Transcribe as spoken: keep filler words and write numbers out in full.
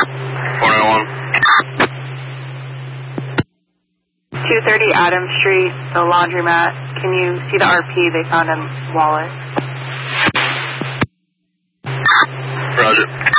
four nine one. two thirty Adams Street, the laundromat. Can you see the R P they found in Wallace? Roger.